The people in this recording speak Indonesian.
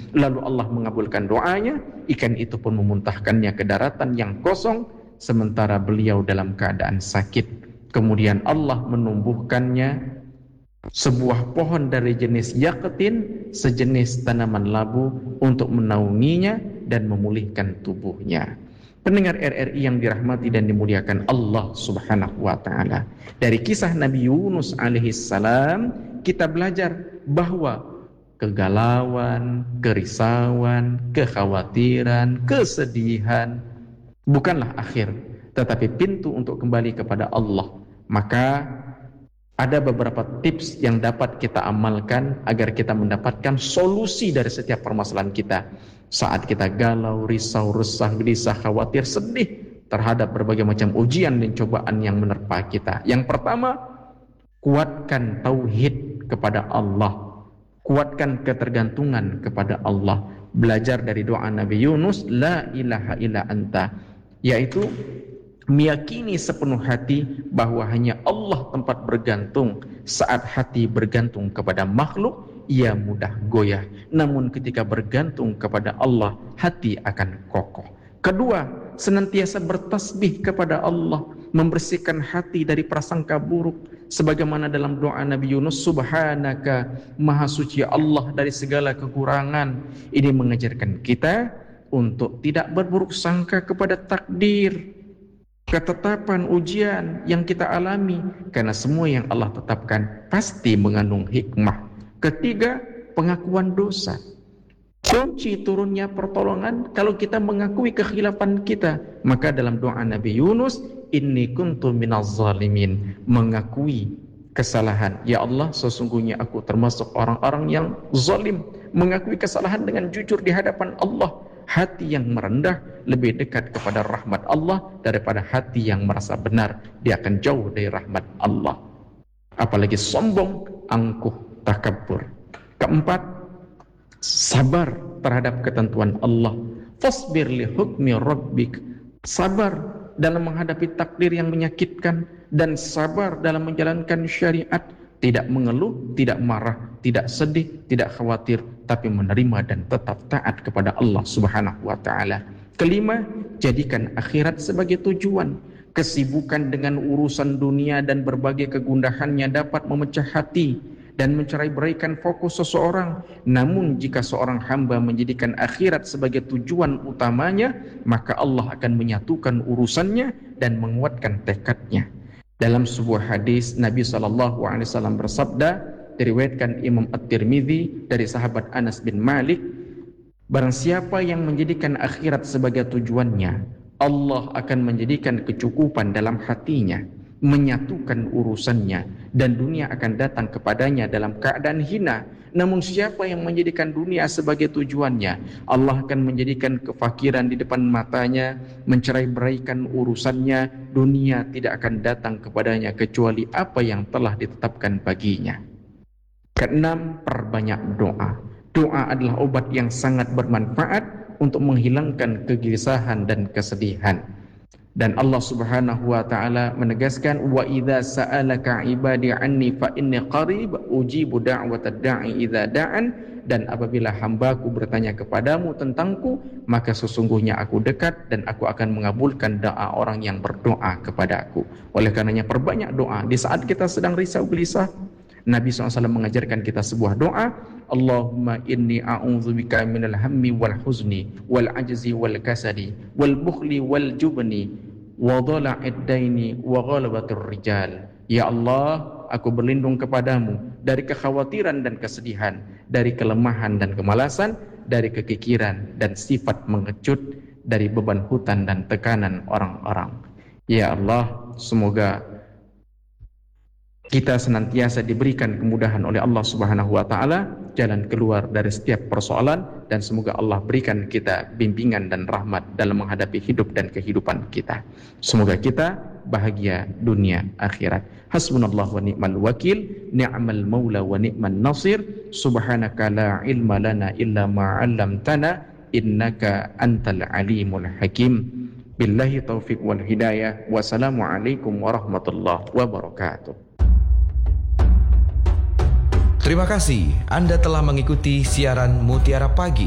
Lalu Allah mengabulkan doanya, ikan itu pun memuntahkannya ke daratan yang kosong, sementara beliau dalam keadaan sakit. Kemudian Allah menumbuhkannya sebuah pohon dari jenis yaqtin, sejenis tanaman labu, untuk menaunginya dan memulihkan tubuhnya. Pendengar RRI yang dirahmati dan dimuliakan Allah Subhanahu wa taala, dari kisah Nabi Yunus alaihi salam kita belajar bahwa kegalauan, kerisauan, kekhawatiran, kesedihan bukanlah akhir, tetapi pintu untuk kembali kepada Allah. Maka ada beberapa tips yang dapat kita amalkan agar kita mendapatkan solusi dari setiap permasalahan kita. Saat kita galau, risau, resah, gelisah, khawatir, sedih terhadap berbagai macam ujian dan cobaan yang menerpa kita. Yang pertama, kuatkan tauhid kepada Allah. Kuatkan ketergantungan kepada Allah. Belajar dari doa Nabi Yunus, la ilaha illa anta, yaitu meyakini sepenuh hati bahwa hanya Allah tempat bergantung. Saat hati bergantung kepada makhluk, ia mudah goyah. Namun ketika bergantung kepada Allah, hati akan kokoh. Kedua, senantiasa bertasbih kepada Allah, membersihkan hati dari prasangka buruk. Sebagaimana dalam doa Nabi Yunus, Subhanaka, Maha Suci Allah dari segala kekurangan. Ini mengajarkan kita untuk tidak berburuk sangka kepada takdir, ketetapan ujian yang kita alami, karena semua yang Allah tetapkan pasti mengandung hikmah. Ketiga, pengakuan dosa. Kunci turunnya pertolongan kalau kita mengakui kekhilafan kita. Maka dalam doa Nabi Yunus, inni kuntu minaz zalimin, mengakui kesalahan. Ya Allah, sesungguhnya aku termasuk orang-orang yang zalim. Mengakui kesalahan dengan jujur di hadapan Allah. Hati yang merendah lebih dekat kepada rahmat Allah daripada hati yang merasa benar. Dia akan jauh dari rahmat Allah. Apalagi sombong, angkuh, takabur. Keempat, sabar terhadap ketentuan Allah. Fasbir li hukmi rabbik, sabar dalam menghadapi takdir yang menyakitkan, dan sabar dalam menjalankan syariat. Tidak mengeluh, tidak marah, tidak sedih, tidak khawatir, tapi menerima dan tetap taat kepada Allah Subhanahu wa taala. Kelima, jadikan akhirat sebagai tujuan. Kesibukan dengan urusan dunia dan berbagai kegundahannya dapat memecah hati dan mencerai-beraikan fokus seseorang. Namun jika seorang hamba menjadikan akhirat sebagai tujuan utamanya, maka Allah akan menyatukan urusannya dan menguatkan tekadnya. Dalam sebuah hadis, Nabi SAW bersabda, diriwayatkan Imam At-Tirmidzi dari sahabat Anas bin Malik, barang siapa yang menjadikan akhirat sebagai tujuannya, Allah akan menjadikan kecukupan dalam hatinya, menyatukan urusannya, dan dunia akan datang kepadanya dalam keadaan hina. Namun siapa yang menjadikan dunia sebagai tujuannya, Allah akan menjadikan kefakiran di depan matanya, mencerai-beraikan urusannya, dunia tidak akan datang kepadanya kecuali apa yang telah ditetapkan baginya. Keenam, perbanyak doa. Doa adalah obat yang sangat bermanfaat untuk menghilangkan kegelisahan dan kesedihan. Dan Allah Subhanahu wa taala menegaskan, wa idza sa'alaka ibadi anni fa inni qarib ujibu da'watad da'i idza da'an, dan apabila hambaku bertanya kepadamu tentangku, maka sesungguhnya aku dekat dan aku akan mengabulkan doa orang yang berdoa kepadaku. Oleh karenanya perbanyak doa di saat kita sedang risau gelisah. Nabi SAW mengajarkan kita sebuah doa, Allahumma inni a'udzubika minal hammi wal huzni wal ajzi wal kasadi wal bukhli wal jubni wa dhala'id daini wa ghalabatir rijal. Ya Allah, aku berlindung kepadamu dari kekhawatiran dan kesedihan, dari kelemahan dan kemalasan, dari kekikiran dan sifat mengecut, dari beban hutang dan tekanan orang-orang. Ya Allah, semoga kita senantiasa diberikan kemudahan oleh Allah Subhanahu wa taala jalan keluar dari setiap persoalan, dan semoga Allah berikan kita bimbingan dan rahmat dalam menghadapi hidup dan kehidupan kita. Semoga kita bahagia dunia akhirat. Hasbunallahu wa ni'mal wakil, ni'mal maula wa ni'man nasir. Subhanaka la ilma lana illa ma 'allamtana innaka antal alimul hakim. Billahi taufiq wal hidayah. Wassalamualaikum warahmatullahi wabarakatuh. Terima kasih Anda telah mengikuti siaran Mutiara Pagi.